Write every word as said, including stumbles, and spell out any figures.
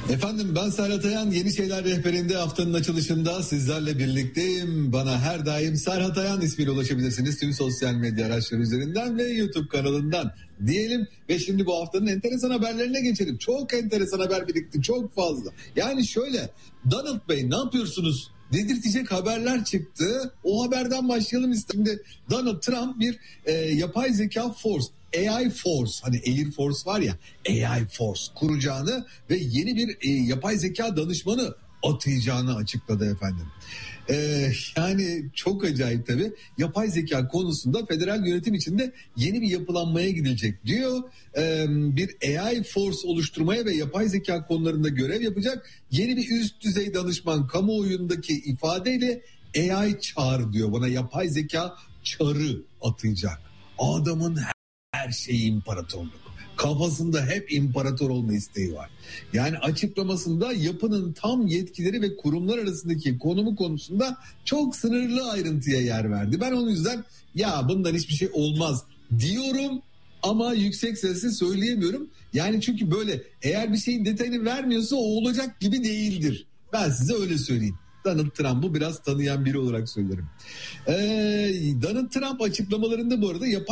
Efendim ben Serhat Ayan, Yeni Şeyler Rehberi'nde haftanın açılışında sizlerle birlikteyim. Bana her daim Serhat Ayan ismiyle ulaşabilirsiniz tüm sosyal medya araçları üzerinden ve YouTube kanalından diyelim. Ve şimdi bu haftanın enteresan haberlerine geçelim. Çok enteresan haber birikti, çok fazla. Yani şöyle, Donald Bey ne yapıyorsunuz dedirtecek haberler çıktı. O haberden başlayalım istedim. Şimdi Donald Trump bir e, yapay zeka force, A I Force, hani Air Force var ya, A I Force kuracağını ve yeni bir e, yapay zeka danışmanı atayacağını açıkladı efendim. Ee, yani çok acayip tabii. Yapay zeka konusunda federal yönetim içinde yeni bir yapılanmaya gidilecek diyor. Ee, bir A I Force oluşturmaya ve yapay zeka konularında görev yapacak yeni bir üst düzey danışman, kamuoyundaki ifadeyle A I çağrı diyor. Bana yapay zeka çarı atayacak. Adamın her şeyi imparatorluk. Kafasında hep imparator olma isteği var. Yani açıklamasında yapının tam yetkileri ve kurumlar arasındaki konumu konusunda çok sınırlı ayrıntıya yer verdi. Ben onun yüzden ya bundan hiçbir şey olmaz diyorum ama yüksek sesle söyleyemiyorum. Yani çünkü böyle eğer bir şeyin detayını vermiyorsa o olacak gibi değildir. Ben size öyle söyleyeyim. Donald Trump'u biraz tanıyan biri olarak söylerim. Ee, Donald Trump açıklamalarında bu arada yapay